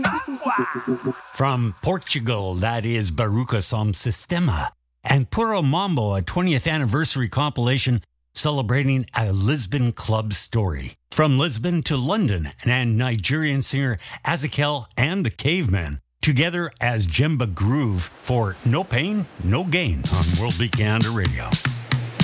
From Portugal, that is Baruca Som Sistema. And Puro Mambo, a 20th anniversary compilation celebrating a Lisbon club story. From Lisbon to London, and Nigerian singer Azakel and the Cavemen, together as Jemba Groove for No Pain, No Gain on World Beat Gander Radio.